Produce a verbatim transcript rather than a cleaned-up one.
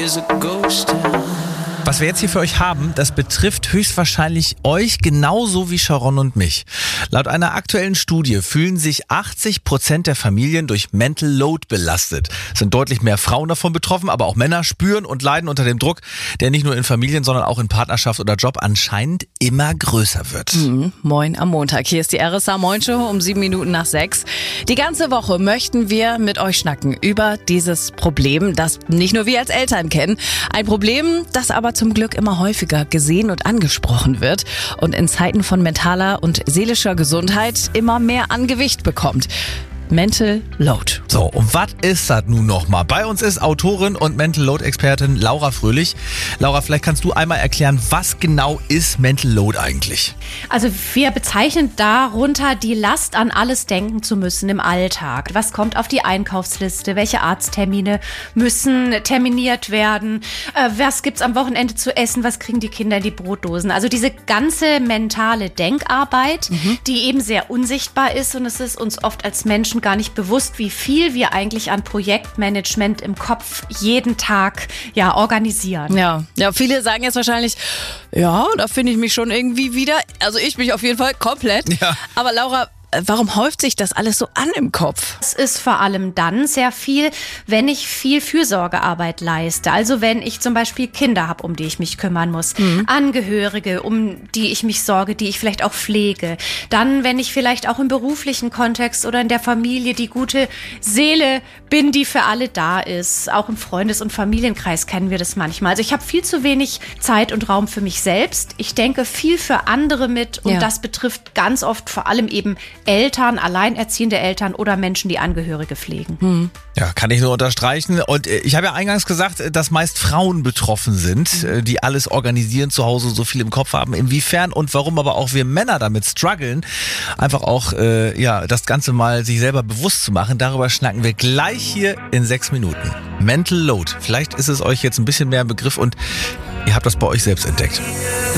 is a ghost town. Was wir jetzt hier für euch haben, das betrifft höchstwahrscheinlich euch genauso wie Sharon und mich. Laut einer aktuellen Studie fühlen sich achtzig Prozent der Familien durch Mental Load belastet. Es sind deutlich mehr Frauen davon betroffen, aber auch Männer spüren und leiden unter dem Druck, der nicht nur in Familien, sondern auch in Partnerschaft oder Job anscheinend immer größer wird. Mhm. Moin am Montag. Hier ist die R S A Moin Show um sieben Minuten nach sechs. Die ganze Woche möchten wir mit euch schnacken über dieses Problem, das nicht nur wir als Eltern kennen. Ein Problem, das aber zum Glück immer häufiger gesehen und angesprochen wird und in Zeiten von mentaler und seelischer Gesundheit immer mehr an Gewicht bekommt. Mental Load. So, und was ist das nun nochmal? Bei uns ist Autorin und Mental Load Expertin Laura Fröhlich. Laura, vielleicht kannst du einmal erklären, was genau ist Mental Load eigentlich? Also wir bezeichnen darunter die Last, an alles denken zu müssen im Alltag. Was kommt auf die Einkaufsliste? Welche Arzttermine müssen terminiert werden? Äh, was gibt's am Wochenende zu essen? Was kriegen die Kinder in die Brotdosen? Also diese ganze mentale Denkarbeit, mhm. die eben sehr unsichtbar ist, und es ist uns oft als Menschen gar nicht bewusst, wie viel wir eigentlich an Projektmanagement im Kopf jeden Tag ja organisieren. Ja, ja, viele sagen jetzt wahrscheinlich, ja, da finde ich mich schon irgendwie wieder. Also ich mich auf jeden Fall komplett. Ja. Aber Laura, warum häuft sich das alles so an im Kopf? Es ist vor allem dann sehr viel, wenn ich viel Fürsorgearbeit leiste. Also wenn ich zum Beispiel Kinder habe, um die ich mich kümmern muss, mhm. Angehörige, um die ich mich sorge, die ich vielleicht auch pflege. Dann, wenn ich vielleicht auch im beruflichen Kontext oder in der Familie die gute Seele bin, die für alle da ist. Auch im Freundes- und Familienkreis kennen wir das manchmal. Also ich habe viel zu wenig Zeit und Raum für mich selbst. Ich denke viel für andere mit, und ja. das betrifft ganz oft vor allem eben Eltern, alleinerziehende Eltern oder Menschen, die Angehörige pflegen. Hm. Ja, kann ich nur unterstreichen. Und ich habe ja eingangs gesagt, dass meist Frauen betroffen sind, die alles organisieren zu Hause, so viel im Kopf haben. Inwiefern und warum aber auch wir Männer damit strugglen, einfach auch äh, ja das Ganze mal sich selber bewusst zu machen. Darüber schnacken wir gleich hier in sechs Minuten. Mental Load. Vielleicht ist es euch jetzt ein bisschen mehr ein Begriff und ihr habt das bei euch selbst entdeckt.